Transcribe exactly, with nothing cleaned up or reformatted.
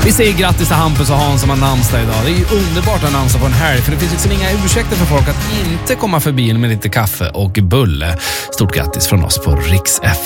Vi säger grattis till Hampus och Hans som har namnsdag idag. Det är ju underbart att ha namnsdag på en helg, för det finns liksom inga ursäkter för folk att inte komma förbi med lite kaffe och bulle. Stort grattis från oss på Rix F.